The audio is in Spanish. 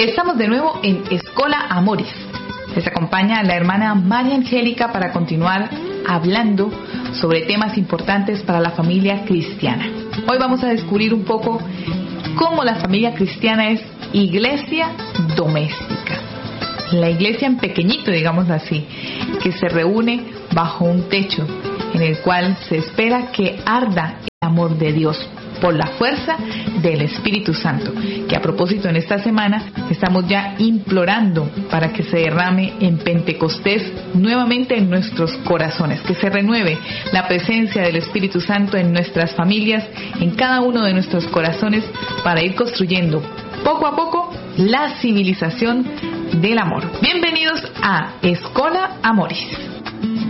Estamos de nuevo en Escola Amoris. Les acompaña la hermana María Angélica para continuar hablando sobre temas importantes para la familia cristiana. Hoy vamos a descubrir un poco cómo la familia cristiana es iglesia doméstica. La iglesia en pequeñito, digamos así, que se reúne bajo un techo en el cual se espera que arda el amor de Dios por la fuerza del Espíritu Santo, que a propósito en esta semana estamos ya implorando para que se derrame en Pentecostés nuevamente en nuestros corazones, que se renueve la presencia del Espíritu Santo en nuestras familias, en cada uno de nuestros corazones, para ir construyendo poco a poco la civilización del amor. Bienvenidos a Escola Amoris.